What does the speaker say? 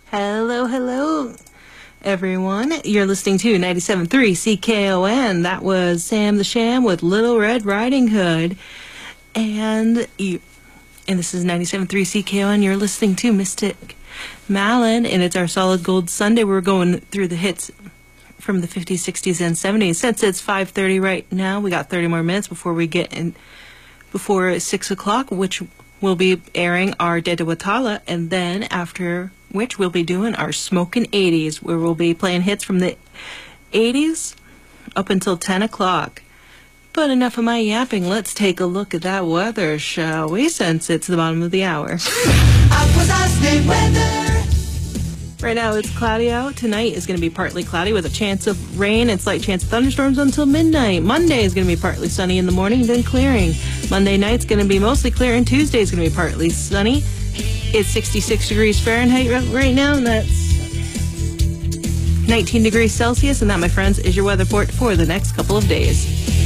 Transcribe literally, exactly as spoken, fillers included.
Hello, hello, everyone. You're listening to ninety-seven point three C K O N. That was Sam the Sham with Little Red Riding Hood. And you, and this is ninety-seven point three C K O N. You're listening to Mystic Malin, and it's our Solid Gold Sunday. We're going through the hits from the fifties, sixties, and seventies. Since it's five thirty right now, we got thirty more minutes before we get in, before six o'clock, which we'll be airing our Dead to Watala, and then after which we'll be doing our Smokin' eighties, where we'll be playing hits from the eighties up until ten o'clock. But enough of my yapping. Let's take a look at that weather, shall we, since it's the bottom of the hour. Right now it's cloudy out. Tonight is going to be partly cloudy with a chance of rain and slight chance of thunderstorms until midnight. Monday is going to be partly sunny in the morning, then clearing. Monday night's going to be mostly clear, and Tuesday is going to be partly sunny. It's sixty-six degrees Fahrenheit right now, and that's nineteen degrees Celsius. And that, my friends, is your weather report for the next couple of days.